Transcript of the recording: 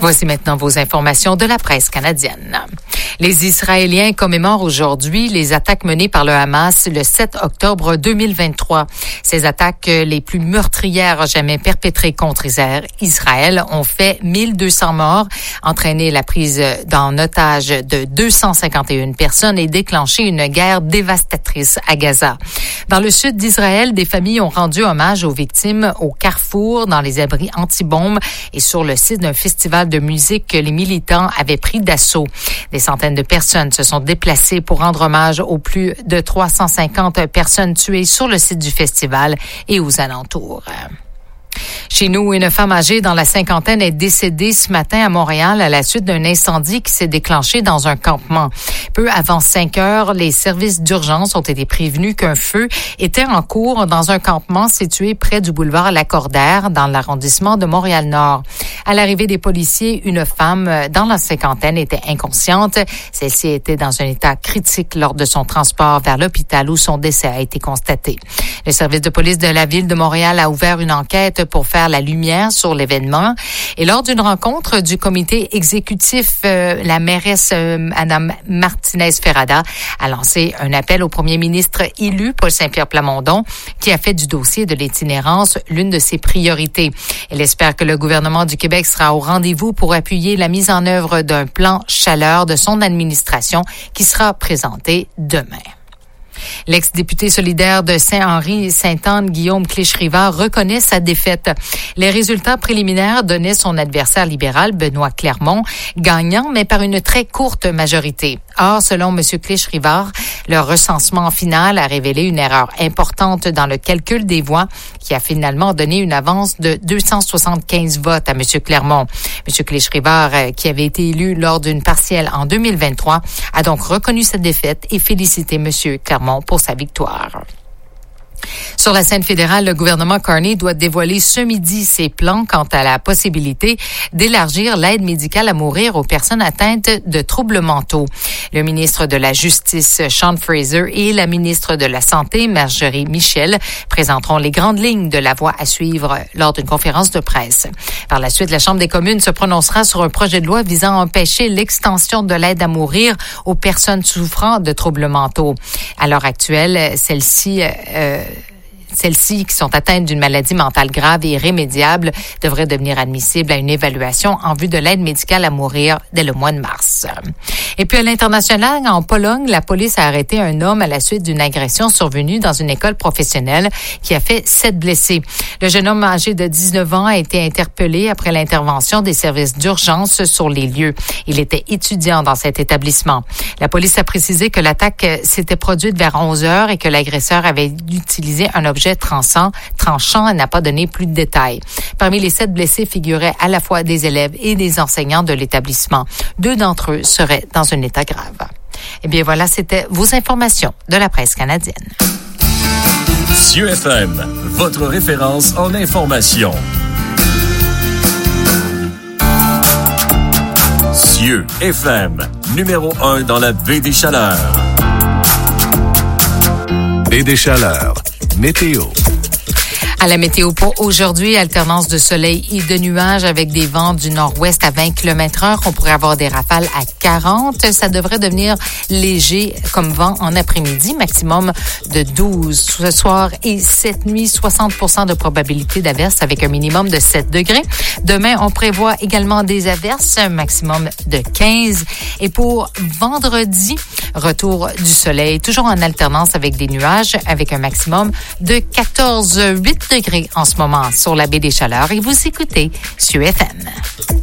Voici maintenant vos informations de la presse canadienne. Les Israéliens commémorent aujourd'hui les attaques menées par le Hamas le 7 octobre 2023. Ces attaques les plus meurtrières jamais perpétrées contre Israël ont fait 1200 morts, entraîné la prise en otage de 251 personnes et déclenché une guerre dévastatrice à Gaza. Dans le sud d'Israël, des familles ont rendu hommage aux victimes au Carrefour, dans les abris anti-bombes et sur le site d'un festival de musique que les militants avaient pris d'assaut. Des centaines de personnes se sont déplacées pour rendre hommage aux plus de 350 personnes tuées sur le site du festival et aux alentours. Chez nous, une femme âgée dans la cinquantaine est décédée ce matin à Montréal à la suite d'un incendie qui s'est déclenché dans un campement. Peu avant 5 heures, les services d'urgence ont été prévenus qu'un feu était en cours dans un campement situé près du boulevard Lacordaire dans l'arrondissement de Montréal-Nord. À l'arrivée des policiers, une femme dans la cinquantaine était inconsciente. Celle-ci était dans un état critique lors de son transport vers l'hôpital où son décès a été constaté. Le service de police de la ville de Montréal a ouvert une enquête pour faire la lumière sur l'événement. Et lors d'une rencontre du comité exécutif, la mairesse Mme Martinez-Ferrada a lancé un appel au premier ministre élu, Paul Saint-Pierre Plamondon, qui a fait du dossier de l'itinérance l'une de ses priorités. Elle espère que le gouvernement du Québec sera au rendez-vous pour appuyer la mise en œuvre d'un plan chaleur de son administration qui sera présenté demain. L'ex-député solidaire de Saint-Henri-Sainte-Anne, Guillaume Clich-Rivard, reconnaît sa défaite. Les résultats préliminaires donnaient son adversaire libéral, Benoît Clermont, gagnant, mais par une très courte majorité. Or, selon M. Clich-Rivard, le recensement final a révélé une erreur importante dans le calcul des voix qui a finalement donné une avance de 275 votes à M. Clermont. M. Clich-Rivard, qui avait été élu lors d'une partielle en 2023, a donc reconnu sa défaite et félicité M. Clermont pour sa victoire. Sur la scène fédérale, le gouvernement Carney doit dévoiler ce midi ses plans quant à la possibilité d'élargir l'aide médicale à mourir aux personnes atteintes de troubles mentaux. Le ministre de la Justice, Sean Fraser, et la ministre de la Santé, Marjorie Michel, présenteront les grandes lignes de la voie à suivre lors d'une conférence de presse. Par la suite, la Chambre des communes se prononcera sur un projet de loi visant à empêcher l'extension de l'aide à mourir aux personnes souffrant de troubles mentaux. À l'heure actuelle, celles-ci qui sont atteintes d'une maladie mentale grave et irrémédiable devraient devenir admissibles à une évaluation en vue de l'aide médicale à mourir dès le mois de mars. Et puis à l'international, en Pologne, la police a arrêté un homme à la suite d'une agression survenue dans une école professionnelle qui a fait 7 blessés. Le jeune homme âgé de 19 ans a été interpellé après l'intervention des services d'urgence sur les lieux. Il était étudiant dans cet établissement. La police a précisé que l'attaque s'était produite vers 11 heures et que l'agresseur avait utilisé un objet tranchant et n'a pas donné plus de détails. Parmi les 7 blessés figuraient à la fois des élèves et des enseignants de l'établissement. 2 d'entre eux seraient dans un état grave. Eh bien voilà, c'était vos informations de la presse canadienne. Cieux FM, votre référence en information. Cieux FM, numéro 1 dans la baie des Chaleurs. Baie des Chaleurs. Météo. À la météo pour aujourd'hui, alternance de soleil et de nuages avec des vents du nord-ouest à 20 km/h. On pourrait avoir des rafales à 40. Ça devrait devenir léger comme vent en après-midi, maximum de 12 ce soir et cette nuit, 60% de probabilité d'averse avec un minimum de 7 degrés. Demain, on prévoit également des averses, un maximum de 15. Et pour vendredi, retour du soleil, toujours en alternance avec des nuages, avec un maximum de 14,8 degrés en ce moment sur la baie des Chaleurs et vous écoutez Cieux FM.